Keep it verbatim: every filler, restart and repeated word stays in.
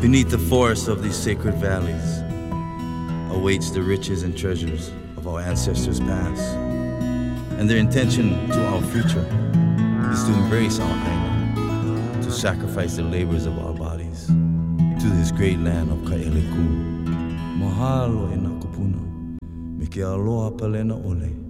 Beneath the forests of these sacred valleys awaits the riches and treasures of our ancestors past. And their intention to our future is to embrace our Aina, to sacrifice the labors of our bodies to this great land of Ka'eleku. Mahalo e nā kupuna, me ke aloha palena ole.